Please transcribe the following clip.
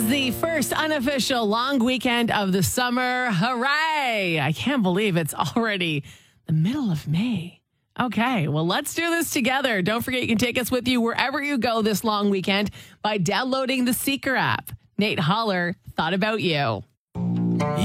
is the first unofficial long weekend of the summer. Hooray! I can't believe it's already the middle of May. Okay, well, let's do this together. Don't forget you can take us with you wherever you go this long weekend by downloading the Seeker app. Nate Holler thought about you.